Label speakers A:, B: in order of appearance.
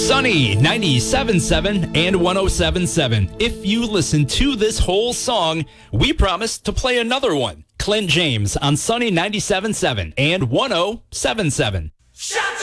A: Sunny 97.7 and 107.7. If you listen to this whole song, we promise to play another one. Clint James on Sunny 97.7 and 107.7.